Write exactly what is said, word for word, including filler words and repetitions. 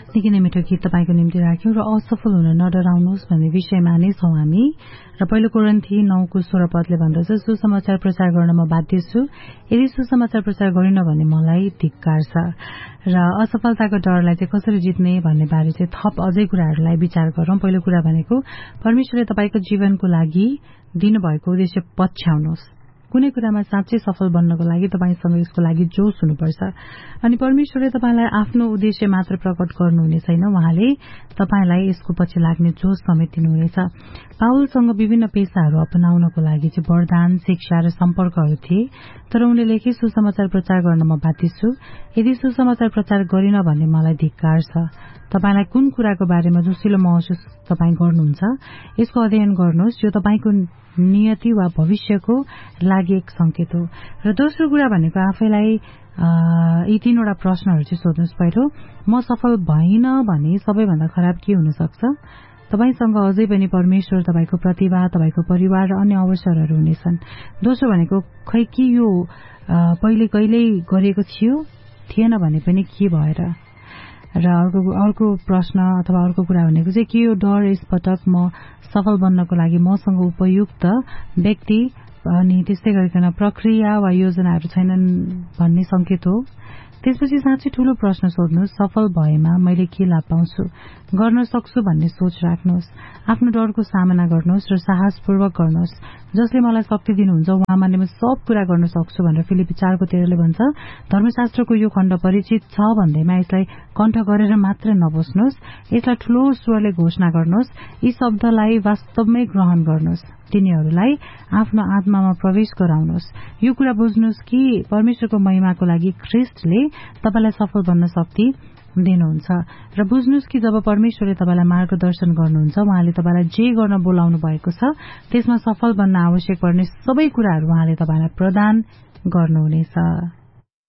निकै नै मिठो गीत तपाईँको निम्ति राख्यौं र असफल हुन नडराउनुहोस् भन्ने विषयमा नै छौं हामी र पहिलो कोरिन्थी नौको सोह्र पदले भन्दछ सुसमाचार प्रचार गर्न म बाध्य छु यदि सुसमाचार प्रचार गरिन भने मलाई धिक्कार छ र असफलताको डरलाई चाहिँ कसरी जित्ने भन्ने बारे चाहिँ थप अझै कुराहरूलाई विचार गरौं। पहिलो कुरा भनेको परमेश्वरले तपाईको जीवनको लागि दिनुभएको उद्देश्य पछ्याउनुहोस्। कुनै कुरामा साँच्चै सफल बन्नको लागि तपाईसँग यसको लागि जोश हुनुपर्छ अनि परमेश्वरले तपाईलाई आफ्नो उद्देश्य मात्र प्रकट गर्नुहुने छैन, उहाँले तपाईलाई यसको पछि लाग्ने जोश समेत दिनुहुनेछ। पाउलसँग विभिन्न पेशाहरू अपनाउनको लागि चाहिँ वरदान, शिक्षा र सम्पर्कहरू थिए, तर उनले लेखे सुसमाचार प्रचार गर्न म बाध्य छु यदि सुसमाचार प्रचार गरिन भने मलाई धिक्कार छ। तपाईलाई कुन कुराको बारेमा जोसिलो महसुस तपाई गर्नुहुन्छ यसको अध्ययन गर्नुहोस्, यो तपाईको नियति वा भविष्यको लागि एक संकेत हो। र दोस्रो कुरा भनेको आफैलाई यी तीनवटा प्रश्नहरू चाहिँ सोध्नुहोस्। पहिलो, म सफल भइन भने सबैभन्दा खराब के हुन सक्छ? तपाईसँग अझै पनि परमेश्वर, तपाईको प्रतिभा, तपाईको परिवार र अन्य अवसरहरू हुनेछन्। दोस्रो भनेको खै के यो पहिले कहिल्यै गरेको थियो थिएन भने पनि के भएर? र अर्को अर्को प्रश्न अथवा अर्को कुरा भनेको चाहिँ के यो डर यसपटक म सफल बन्नको लागि मसँग उपयुक्त व्यक्ति अनि त्यस्तै गरिकन प्रक्रिया वा योजनाहरू छैनन् भन्ने संकेत हो। त्यसपछि साँच्चै ठूलो प्रश्न सोध्नुहोस्, सफल भएमा मैले के लाभ पाउँछु, गर्न सक्छु भन्ने सोच राख्नुहोस्। आफ्नो डरको सामना गर्नुहोस् र साहसपूर्वक गर्नुहोस्। जसले मलाई शक्ति दिनुहुन्छ उहाँमाले म सब कुरा गर्न सक्छु भनेर फिलिपी चारको तेह्रले भन्छ। धर्मशास्त्रको यो खण्ड परिचित छ भन्दैमा यसलाई कण्ठ गरेर मात्र नबस्नुहोस्, यसलाई ठूलो स्वरले घोषणा गर्नुहोस्। यी शब्दलाई वास्तवमै ग्रहण गर्नुहोस्, तिनीहरूलाई आफ्नो आत्मामा प्रवेश गराउनुहोस्। यो कुरा बुझ्नुहोस् कि परमेश्वरको महिमाको लागि ख्रीष्टले तपाईलाई सफल बन्न शक्ति दिनुहुन्छ र बुझ्नुहोस् कि जब परमेश्वरले तपाईलाई मार्गदर्शन गर्नुहुन्छ उहाँले तपाईलाई जे गर्न बोलाउनु भएको छ त्यसमा सफल बन्न आवश्यक पर्ने सबै कुराहरू उहाँले तपाईलाई प्रदान गर्नुहुनेछ।